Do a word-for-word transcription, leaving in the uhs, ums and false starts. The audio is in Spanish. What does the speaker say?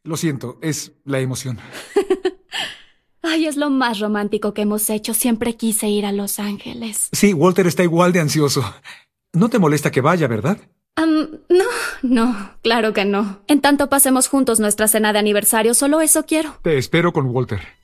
Lo siento, es la emoción. Ay, es lo más romántico que hemos hecho. Siempre quise ir a Los Ángeles. Sí, Walter está igual de ansioso. No te molesta que vaya, ¿verdad? Um, no, no, claro que no. En tanto pasemos juntos nuestra cena de aniversario, solo eso quiero. Te espero con Walter.